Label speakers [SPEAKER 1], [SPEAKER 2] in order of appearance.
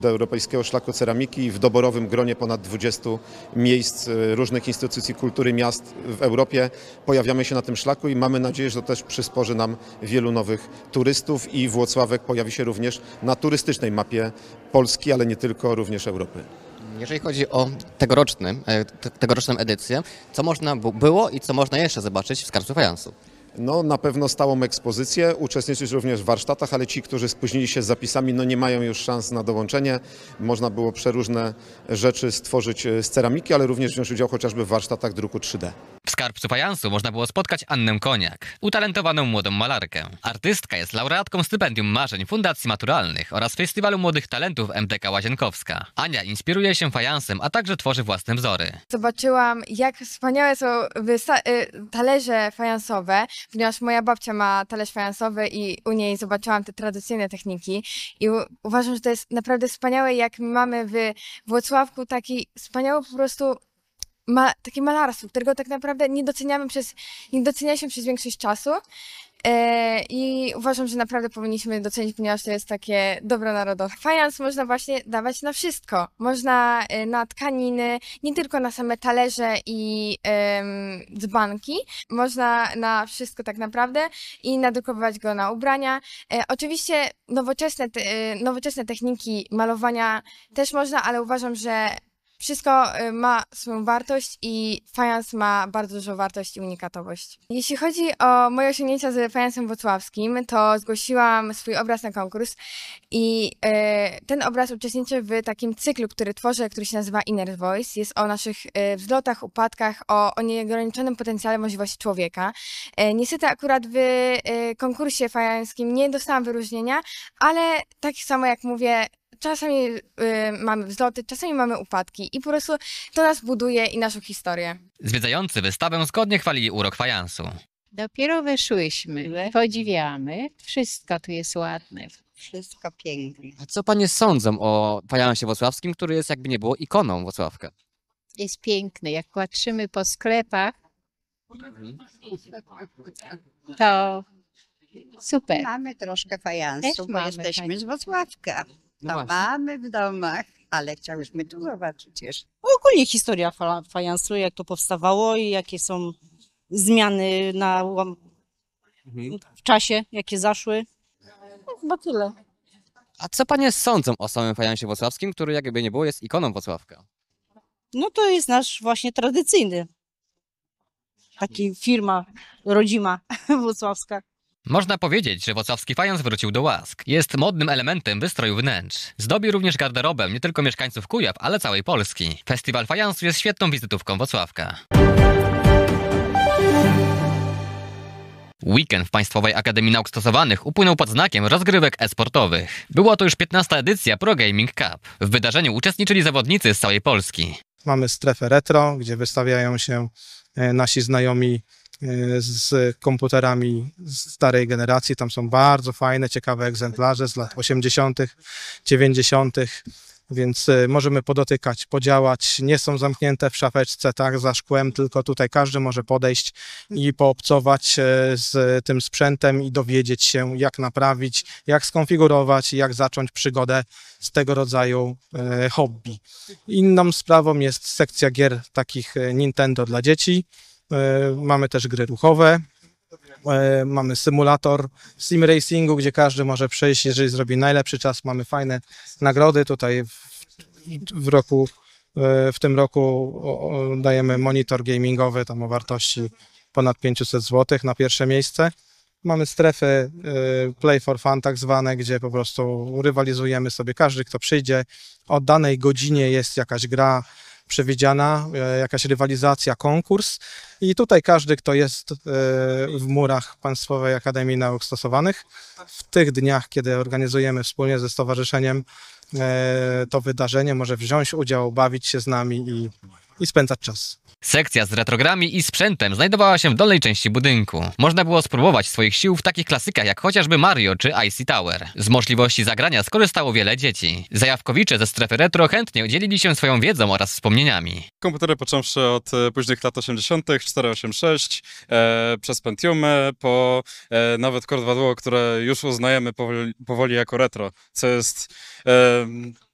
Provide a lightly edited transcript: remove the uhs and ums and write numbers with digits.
[SPEAKER 1] Do Europejskiego Szlaku Ceramiki w doborowym gronie ponad 20 miejsc różnych instytucji kultury miast w Europie pojawiamy się na tym szlaku i mamy nadzieję, że to też przysporzy nam wielu nowych turystów i Włocławek pojawi się również na turystycznej mapie Polski, ale nie tylko, również Europy.
[SPEAKER 2] Jeżeli chodzi o tegoroczną edycję, co można było i co można jeszcze zobaczyć w Skarbcu Fajansu?
[SPEAKER 1] No, na pewno stałą ekspozycję, uczestniczyć również w warsztatach, ale ci, którzy spóźnili się z zapisami, no nie mają już szans na dołączenie. Można było przeróżne rzeczy stworzyć z ceramiki, ale również wziąć udział chociażby w warsztatach druku 3D.
[SPEAKER 3] W Skarbcu Fajansu można było spotkać Annę Koniak, utalentowaną młodą malarkę. Artystka jest laureatką stypendium marzeń Fundacji Maturalnych oraz Festiwalu Młodych Talentów MTK Łazienkowska. Ania inspiruje się fajansem, a także tworzy własne wzory.
[SPEAKER 4] Zobaczyłam, jak wspaniałe są talerze fajansowe, ponieważ moja babcia ma talerz fajansowy i u niej zobaczyłam te tradycyjne techniki i uważam, że to jest naprawdę wspaniałe, jak mamy w Włocławku taki wspaniały po prostu takie malarstwo, którego tak naprawdę nie docenialiśmy przez większość czasu. I uważam, że naprawdę powinniśmy docenić, ponieważ to jest takie dobro narodowe. Fajans można właśnie dawać na wszystko. Można na tkaniny, nie tylko na same talerze i dzbanki. Można na wszystko tak naprawdę i nadrukowywać go na ubrania. Oczywiście nowoczesne techniki malowania też można, ale uważam, że wszystko ma swoją wartość i fajans ma bardzo dużą wartość i unikatowość. Jeśli chodzi o moje osiągnięcia z fajansem włocławskim, to zgłosiłam swój obraz na konkurs i ten obraz uczestniczy w takim cyklu, który tworzę, który się nazywa Inner Voice. Jest o naszych wzlotach, upadkach, o nieograniczonym potencjale możliwości człowieka. Niestety akurat w konkursie fajanskim nie dostałam wyróżnienia, ale tak samo jak mówię, czasami mamy wzloty, czasami mamy upadki i po prostu to nas buduje i naszą historię.
[SPEAKER 3] Zwiedzający wystawę zgodnie chwalili urok fajansu.
[SPEAKER 5] Dopiero weszłyśmy, podziwiamy, wszystko tu jest ładne.
[SPEAKER 6] Wszystko pięknie.
[SPEAKER 2] A co panie sądzą o fajansie włocławskim, który jest jakby nie było ikoną Włocławka?
[SPEAKER 5] Jest piękny, jak patrzymy po sklepach, to super.
[SPEAKER 6] Mamy troszkę fajansu,
[SPEAKER 5] Też
[SPEAKER 6] bo
[SPEAKER 5] mamy
[SPEAKER 6] jesteśmy z Włocławka.
[SPEAKER 2] No
[SPEAKER 6] To
[SPEAKER 2] właśnie.
[SPEAKER 6] mamy w domach, ale chciałyśmy tu zobaczyć jeszcze.
[SPEAKER 7] Ogólnie historia fajansu, jak to powstawało i jakie są zmiany w czasie, jakie zaszły. No, chyba tyle.
[SPEAKER 2] A co panie sądzą o samym fajansie włocławskim, który jakby nie było jest ikoną Włocławka?
[SPEAKER 7] No to jest nasz właśnie tradycyjny. Taki firma rodzima włocławska.
[SPEAKER 3] Można powiedzieć, że włocławski fajans wrócił do łask. Jest modnym elementem wystroju wnętrz. Zdobi również garderobę nie tylko mieszkańców Kujaw, ale całej Polski. Festiwal fajansu jest świetną wizytówką Włocławka. Weekend w Państwowej Akademii Nauk Stosowanych upłynął pod znakiem rozgrywek e-sportowych. Była to już 15. edycja Pro Gaming Cup. W wydarzeniu uczestniczyli zawodnicy z całej Polski.
[SPEAKER 8] Mamy strefę retro, gdzie wystawiają się nasi znajomi z komputerami starej generacji. Tam są bardzo fajne, ciekawe egzemplarze z lat 80., 90., więc możemy podotykać, podziałać. Nie są zamknięte w szafeczce, tak, za szkłem, tylko tutaj każdy może podejść i poobcować z tym sprzętem i dowiedzieć się, jak naprawić, jak skonfigurować i jak zacząć przygodę z tego rodzaju hobby. Inną sprawą jest sekcja gier takich Nintendo dla dzieci. Mamy też gry ruchowe, mamy symulator sim racingu, gdzie każdy może przejść, jeżeli zrobi najlepszy czas. Mamy fajne nagrody. Tutaj w tym roku dajemy monitor gamingowy tam o wartości ponad 500 zł na pierwsze miejsce. Mamy strefy Play for Fun tak zwane, gdzie po prostu rywalizujemy sobie. Każdy, kto przyjdzie, o danej godzinie jest jakaś gra przewidziana, jakaś rywalizacja, konkurs i tutaj każdy, kto jest w murach Państwowej Akademii Nauk Stosowanych, w tych dniach, kiedy organizujemy wspólnie ze stowarzyszeniem to wydarzenie, może wziąć udział, bawić się z nami i spędzać czas.
[SPEAKER 3] Sekcja z retrogrami i sprzętem znajdowała się w dolnej części budynku. Można było spróbować swoich sił w takich klasykach jak chociażby Mario czy Icy Tower. Z możliwości zagrania skorzystało wiele dzieci. Zajawkowicze ze strefy retro chętnie dzielili się swoją wiedzą oraz wspomnieniami.
[SPEAKER 9] Komputery począwszy od późnych lat 80., 486, przez Pentiumy, po nawet Core 2 Duo, które już uznajemy powoli jako retro, co jest